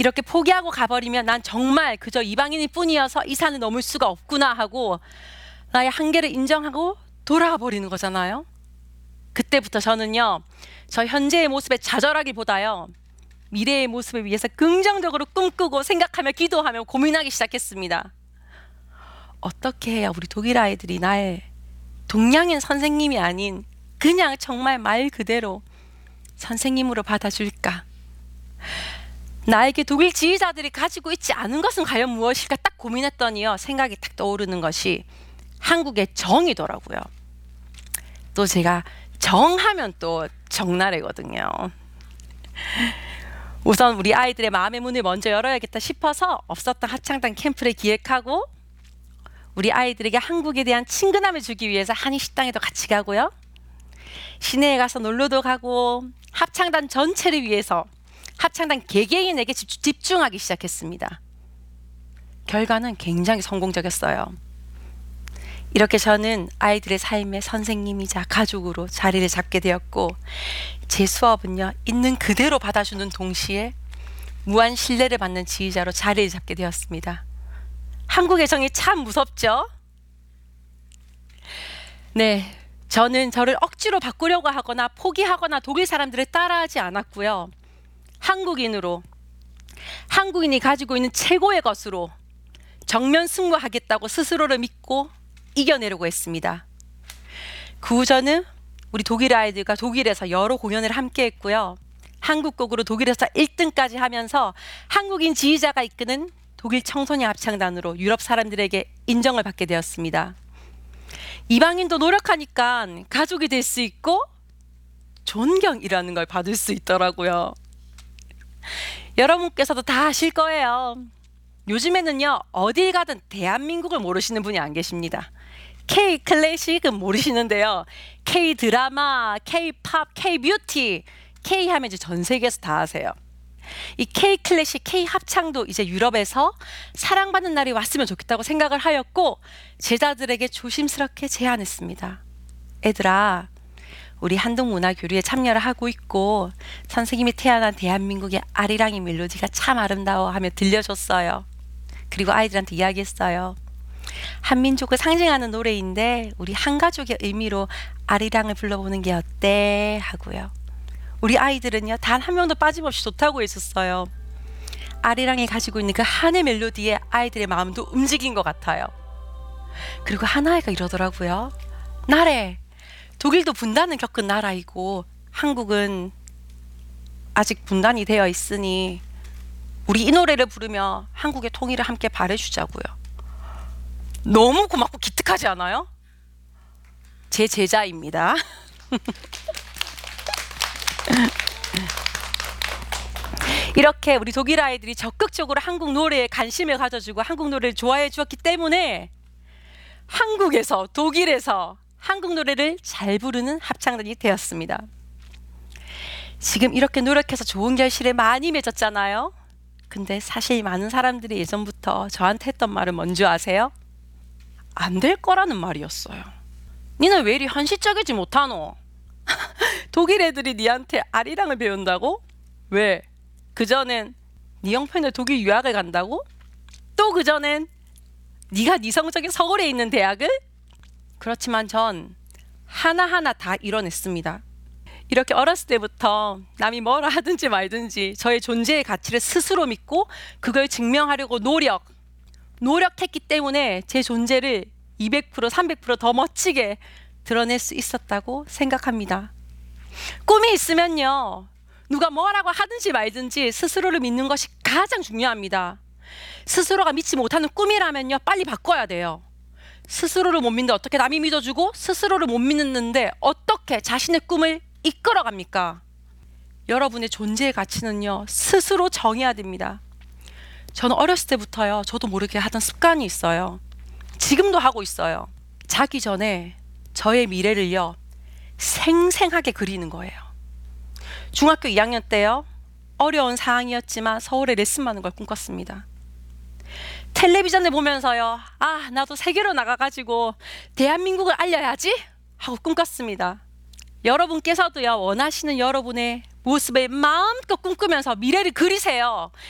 이렇게 포기하고 가버리면 난 정말 그저 이방인일 뿐이어서 이 산을 넘을 수가 없구나 하고 나의 한계를 인정하고 돌아가 버리는 거잖아요. 그때부터 저는요, 저 현재의 모습에 좌절하기보다요, 미래의 모습을 위해서 긍정적으로 꿈꾸고 생각하며 기도하며 고민하기 시작했습니다. 어떻게 해야 우리 독일 아이들이 나의 동양인 선생님이 아닌 그냥 정말 말 그대로 선생님으로 받아줄까? 나에게 독일 지휘자들이 가지고 있지 않은 것은 과연 무엇일까 딱 고민했더니요, 생각이 딱 떠오르는 것이 한국의 정이더라고요. 또 제가 정하면 또 정나래거든요. 우선 우리 아이들의 마음의 문을 먼저 열어야겠다 싶어서 없었던 합창단 캠프를 기획하고 우리 아이들에게 한국에 대한 친근함을 주기 위해서 한인식당에도 같이 가고요. 시내에 가서 놀러도 가고 합창단 전체를 위해서 합창단 개개인에게 집중하기 시작했습니다. 결과는 굉장히 성공적이었어요. 이렇게 저는 아이들의 삶의 선생님이자 가족으로 자리를 잡게 되었고 제 수업은요, 있는 그대로 받아주는 동시에 무한 신뢰를 받는 지휘자로 자리를 잡게 되었습니다. 한국의 정이 참 무섭죠? 네, 저는 저를 억지로 바꾸려고 하거나 포기하거나 독일 사람들을 따라하지 않았고요. 한국인으로, 한국인이 가지고 있는 최고의 것으로 정면 승부하겠다고 스스로를 믿고 이겨내려고 했습니다. 그 후 저는 우리 독일 아이들과 독일에서 여러 공연을 함께 했고요. 한국곡으로 독일에서 1등까지 하면서 한국인 지휘자가 이끄는 독일 청소년 합창단으로 유럽 사람들에게 인정을 받게 되었습니다. 이방인도 노력하니까 가족이 될 수 있고 존경이라는 걸 받을 수 있더라고요. 여러분께서도 다 아실 거예요. 요즘에는요, 어딜 가든 대한민국을 모르시는 분이 안 계십니다. K 클래식은 모르시는데요. K 드라마, K 팝, K 뷰티, K 하면 이제 전 세계에서 다 아세요. 이 K 클래식, K 합창도 이제 유럽에서 사랑받는 날이 왔으면 좋겠다고 생각을 하였고 제자들에게 조심스럽게 제안했습니다. 애들아, 우리 한동문화교류에 참여를 하고 있고 선생님이 태어난 대한민국의 아리랑이 멜로디가 참 아름다워 하며 들려줬어요. 그리고 아이들한테 이야기했어요. 한민족을 상징하는 노래인데 우리 한가족의 의미로 아리랑을 불러보는 게 어때? 하고요. 우리 아이들은요, 단 한 명도 빠짐없이 좋다고 했었어요. 아리랑이 가지고 있는 그 한의 멜로디에 아이들의 마음도 움직인 것 같아요. 그리고 한 아이가 이러더라고요. 나래, 독일도 분단을 겪은 나라이고 한국은 아직 분단이 되어 있으니 우리 이 노래를 부르며 한국의 통일을 함께 바래주자고요. 너무 고맙고 기특하지 않아요? 제 제자입니다. 이렇게 우리 독일 아이들이 적극적으로 한국 노래에 관심을 가져주고 한국 노래를 좋아해 주었기 때문에 한국에서, 독일에서 한국 노래를 잘 부르는 합창단이 되었습니다. 지금 이렇게 노력해서 좋은 결실을 많이 맺었잖아요. 근데 사실 많은 사람들이 예전부터 저한테 했던 말은 뭔지 아세요? 안 될 거라는 말이었어요. 니는 왜 이리 현실적이지 못하노? 독일 애들이 니한테 아리랑을 배운다고? 왜? 그전엔 니 형편에 독일 유학을 간다고? 또 그전엔 니가 니 성적이 서울에 있는 대학을? 그렇지만 전 하나하나 다 이뤄냈습니다. 이렇게 어렸을 때부터 남이 뭐라 하든지 말든지 저의 존재의 가치를 스스로 믿고 그걸 증명하려고 노력했기 때문에 제 존재를 200%, 300%더 멋지게 드러낼 수 있었다고 생각합니다. 꿈이 있으면요, 누가 뭐라고 하든지 말든지 스스로를 믿는 것이 가장 중요합니다. 스스로가 믿지 못하는 꿈이라면요, 빨리 바꿔야 돼요. 스스로를 못 믿는데 어떻게 남이 믿어주고 스스로를 못 믿는데 어떻게 자신의 꿈을 이끌어갑니까? 여러분의 존재의 가치는요, 스스로 정해야 됩니다. 저는 어렸을 때부터요, 저도 모르게 하던 습관이 있어요. 지금도 하고 있어요. 자기 전에 저의 미래를요, 생생하게 그리는 거예요. 중학교 2학년 때요, 어려운 상황이었지만 서울에 레슨 받는 걸 꿈꿨습니다. 텔레비전을 보면서요, 아, 나도 세계로 나가가지고 대한민국을 알려야지 하고 꿈꿨습니다. 여러분께서도요, 원하시는 여러분의 모습을 마음껏 꿈꾸면서 미래를 그리세요.